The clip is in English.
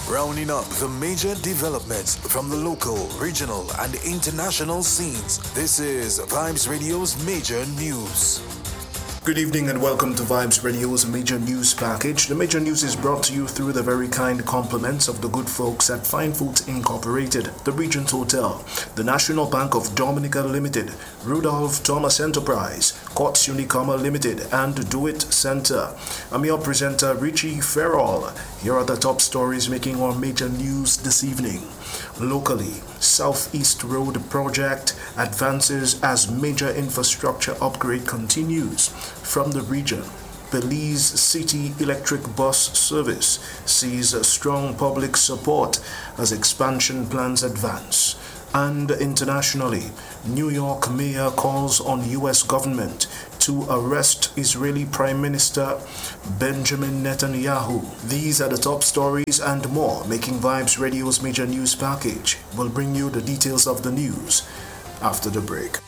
Rounding up the major developments from the local, regional, and international scenes. This is Vibes Radio's Major News. Good evening and welcome to Vibes Radio's Major News Package. The Major News is brought to you through the very kind compliments of the good folks at Fine Foods Incorporated, the Regent Hotel, the National Bank of Dominica Limited, Rudolph Thomas Enterprise, Quartz Unicoma Limited, and Do It Center. I'm your presenter, Richie Ferrell. Here are the top stories making our major news this evening. Locally, Southeast Road Project advances as major infrastructure upgrade continues. From the region, Belize City Electric Bus Service sees strong public support as expansion plans advance. And internationally, New York mayor calls on U.S. government to arrest Israeli Prime Minister Benjamin Netanyahu. These are the top stories and more making Vibes Radio's major news package. We'll bring you the details of the news after the break.